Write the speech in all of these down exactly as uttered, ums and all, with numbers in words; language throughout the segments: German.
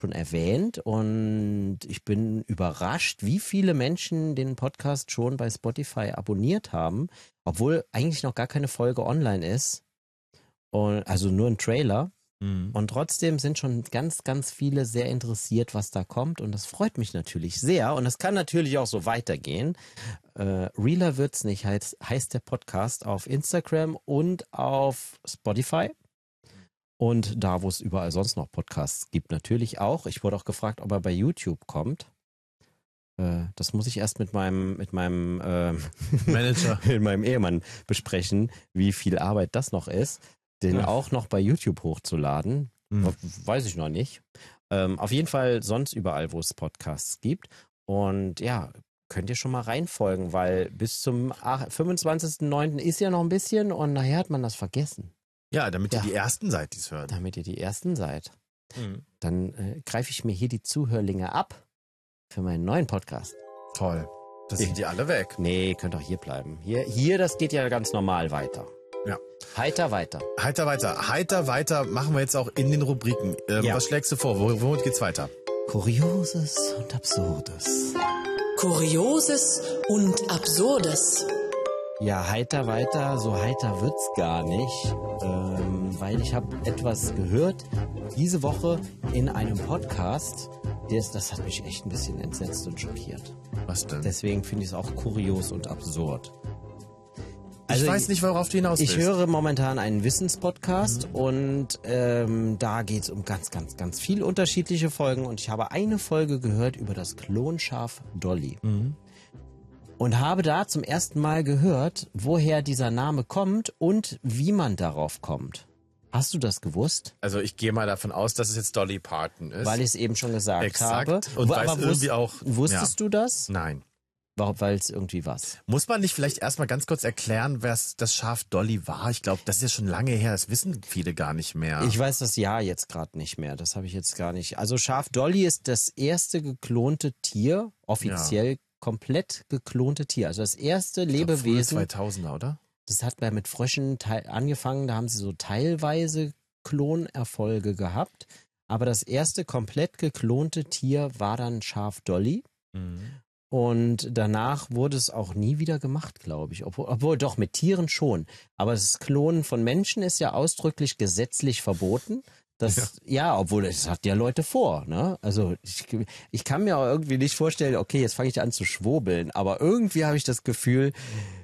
schon erwähnt und ich bin überrascht, wie viele Menschen den Podcast schon bei Spotify abonniert haben, obwohl eigentlich noch gar keine Folge online ist. Und, also nur ein Trailer. Mhm. Und trotzdem sind schon ganz, ganz viele sehr interessiert, was da kommt. Und das freut mich natürlich sehr. Und das kann natürlich auch so weitergehen. Äh, Realer wird's nicht, heißt, heißt der Podcast auf Instagram und auf Spotify. Und da, wo es überall sonst noch Podcasts gibt, natürlich auch. Ich wurde auch gefragt, ob er bei YouTube kommt. Äh, das muss ich erst mit meinem, mit meinem äh, Manager, mit meinem Ehemann besprechen, wie viel Arbeit das noch ist, den ja. auch noch bei YouTube hochzuladen. Mhm. Weiß ich noch nicht. Ähm, auf jeden Fall sonst überall, wo es Podcasts gibt. Und ja, könnt ihr schon mal reinfolgen, weil bis zum fünfundzwanzigsten neunten ist ja noch ein bisschen und nachher hat man das vergessen. Ja, damit Ja. ihr die Ersten seid, die es hören. Damit ihr die Ersten seid. Mhm. Dann äh, greife ich mir hier die Zuhörlinge ab für meinen neuen Podcast. Toll. Das sind die alle weg. Nee, könnt auch hier bleiben. Hier, hier, das geht ja ganz normal weiter. Ja. Heiter weiter. Heiter weiter. Heiter weiter machen wir jetzt auch in den Rubriken. Ähm, Ja. Was schlägst du vor? Wo, womit geht's weiter? Kurioses und Absurdes. Kurioses und Absurdes. Ja, heiter weiter, so heiter wird's gar nicht, ähm, weil ich habe etwas gehört diese Woche in einem Podcast, das, das hat mich echt ein bisschen entsetzt und schockiert. Was denn? Deswegen finde ich es auch kurios und absurd. ich weiß nicht, worauf du hinaus willst. Ich höre momentan einen Wissenspodcast mhm. und ähm, da geht es um ganz, ganz, ganz viel unterschiedliche Folgen und ich habe eine Folge gehört über das Klonschaf Dolly. Mhm. Und habe da zum ersten Mal gehört, woher dieser Name kommt und wie man darauf kommt. Hast du das gewusst? Also ich gehe mal davon aus, dass es jetzt Dolly Parton ist. Weil ich es eben schon gesagt Exakt. habe. Und Wo- weiß aber irgendwie wusst- auch- Wusstest ja. du das? Nein. Weil es irgendwie was. Muss man nicht vielleicht erstmal ganz kurz erklären, wer das Schaf Dolly war? Ich glaube, das ist ja schon lange her. Das wissen viele gar nicht mehr. Ich weiß das Jahr jetzt gerade nicht mehr. Das habe ich jetzt gar nicht. Also Schaf Dolly ist das erste geklonte Tier, offiziell komplett geklonte Tier. Also das erste Ich glaub, frühe Lebewesen. zweitausender, oder? Das hat bei mit Fröschen teil, angefangen, da haben sie so teilweise Klonerfolge gehabt. Aber das erste komplett geklonte Tier war dann Schaf Dolly. Mhm. Und danach wurde es auch nie wieder gemacht, glaube ich. Obwohl, obwohl doch mit Tieren schon. Aber das Klonen von Menschen ist ja ausdrücklich gesetzlich verboten. Das, ja. ja, obwohl es hat ja Leute vor, ne? Also ich, ich kann mir auch irgendwie nicht vorstellen, okay, jetzt fange ich an zu schwurbeln, aber irgendwie habe ich das Gefühl,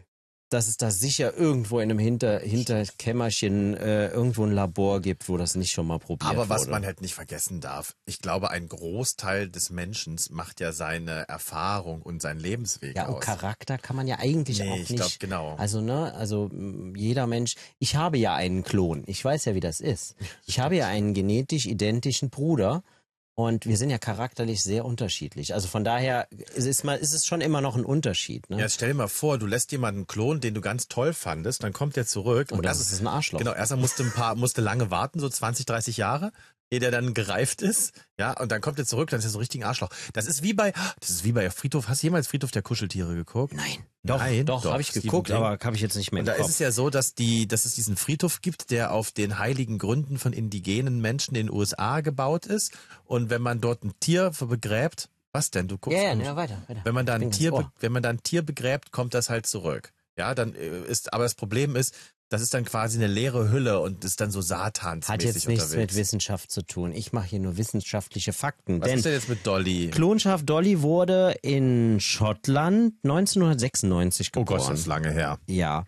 dass es da sicher irgendwo in einem Hinter, Hinterkämmerchen äh, irgendwo ein Labor gibt, wo das nicht schon mal probiert wurde. Aber was man halt nicht vergessen darf, ich glaube, ein Großteil des Menschen macht ja seine Erfahrung und seinen Lebensweg Ja, und aus. Charakter kann man ja eigentlich Nee, auch ich nicht. glaub, genau. Also, ne, also m, jeder Mensch, ich habe ja einen Klon. Ich weiß ja, wie das ist. Ich habe ja einen genetisch identischen Bruder. Und wir sind ja charakterlich sehr unterschiedlich. Also von daher ist es, mal, ist es schon immer noch ein Unterschied. Ne? Ja, jetzt stell dir mal vor, du lässt jemanden klonen, den du ganz toll fandest, dann kommt der zurück. Und das erst- ist ein Arschloch. Genau, erst musste ein paar, musste lange warten, so zwanzig, dreißig Jahre, ehe der dann gereift ist. Ja, und dann kommt er zurück, dann ist er so richtig ein Arschloch. Das ist wie bei, das ist wie bei Friedhof. Hast du jemals Friedhof der Kuscheltiere geguckt? Nein. Nein, Doch, doch, habe ich Stephen geguckt, King. aber habe ich jetzt nicht mehr Und im da ist Kopf. es ja so, dass die, dass es diesen Friedhof gibt, der auf den heiligen Gründen von indigenen Menschen in den U S A gebaut ist. Und wenn man dort ein Tier begräbt, was denn? Du guckst. Ja, ja, komisch. ja, weiter, weiter. Wenn man da ein Bin ganz Tier, Ohr. be- wenn man da ein Tier begräbt, kommt das halt zurück. Ja, dann äh, ist, aber das Problem ist, das ist dann quasi eine leere Hülle und ist dann so satansmäßig Hat jetzt nichts unterwegs. mit Wissenschaft zu tun. Ich mache hier nur wissenschaftliche Fakten. Was denn ist denn jetzt mit Dolly? Klonschaf Dolly wurde in Schottland neunzehnhundertsechsundneunzig Oh geboren. Gott, das ist lange her. Ja.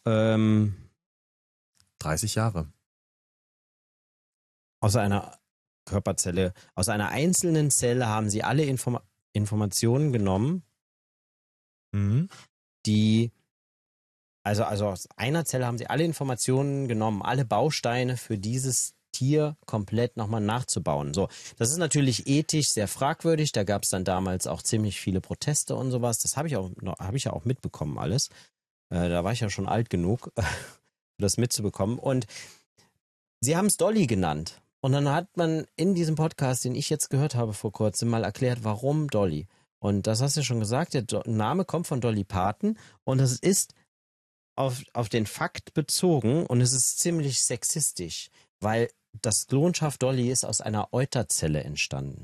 Ähm, dreißig Jahre. aus einer Körperzelle, aus einer einzelnen Zelle haben sie alle Informa- Informationen genommen, Mhm. die, also, also aus einer Zelle haben sie alle Informationen genommen, alle Bausteine für dieses Tier komplett nochmal nachzubauen. So, das ist natürlich ethisch sehr fragwürdig. Da gab es dann damals auch ziemlich viele Proteste und sowas. Das habe ich auch, habe ich ja auch mitbekommen alles. Äh, da war ich ja schon alt genug, das mitzubekommen. Und sie haben es Dolly genannt. Und dann hat man in diesem Podcast, den ich jetzt gehört habe vor kurzem, mal erklärt, warum Dolly. Und das hast du ja schon gesagt, der Do- Name kommt von Dolly Parton und es ist auf, auf den Fakt bezogen und es ist ziemlich sexistisch, weil das Klonschaf Dolly ist aus einer Euterzelle entstanden.